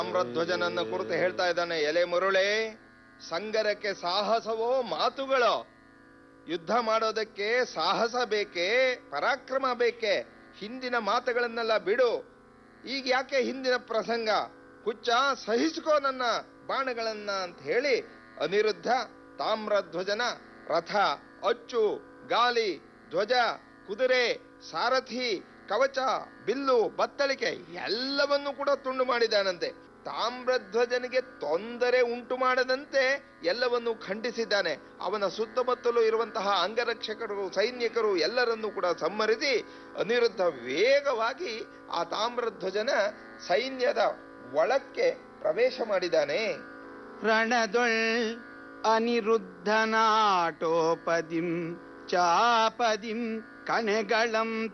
ತಾಮ್ರಧ್ವಜನನ್ನ ಕುರಿತು ಹೇಳ್ತಾ ಇದ್ದಾನೆ, ಎಲೆ ಮರುಳೆ, ಸಂಗರಕ್ಕೆ ಸಾಹಸವೋ ಮಾತುಗಳೋ? ಯುದ್ಧ ಮಾಡೋದಕ್ಕೆ ಸಾಹಸ ಬೇಕೇ, ಪರಾಕ್ರಮ ಬೇಕೇ? ಹಿಂದಿನ ಮಾತುಗಳನ್ನೆಲ್ಲ ಬಿಡು. ಈಗ ಯಾಕೆ ಹಿಂದಿನ ಪ್ರಸಂಗ? ಹುಚ್ಚ, ಸಹಿಸಿಕೋ ನನ್ನ ಬಾಣಗಳನ್ನ ಅಂತ ಹೇಳಿ ಅನಿರುದ್ಧ ತಾಮ್ರಧ್ವಜನ ರಥ, ಅಚ್ಚು, ಗಾಲಿ, ಧ್ವಜ, ಕುದುರೆ, ಸಾರಥಿ, ಕವಚ, ಬಿಲ್ಲು, ಬತ್ತಳಿಕೆ ಎಲ್ಲವನ್ನೂ ಕೂಡ ತುಂಡು ಮಾಡಿದ್ದಾನಂತೆ. ತಾಮ್ರಧ್ವಜನಿಗೆ ತೊಂದರೆ ಉಂಟು ಮಾಡದಂತೆ ಎಲ್ಲವನ್ನೂ ಖಂಡಿಸಿದ್ದಾನೆ. ಅವನ ಸುತ್ತಮುತ್ತಲೂ ಇರುವಂತಹ ಅಂಗರಕ್ಷಕರು, ಸೈನಿಕರು ಎಲ್ಲರನ್ನೂ ಕೂಡ ಸಂಹರಿಸಿ ಅನಿರುದ್ಧ ವೇಗವಾಗಿ ಆ ತಾಮ್ರಧ್ವಜನ ಸೈನ್ಯದ ಒಳಕ್ಕೆ ಪ್ರವೇಶ ಮಾಡಿದ್ದಾನೆ. ರಣದೊಳ್ ಅನಿರುದ್ಧನಾಟೋಪದಿಂ ಚಾಪದಿಂ ಕಣೆಗಳಂ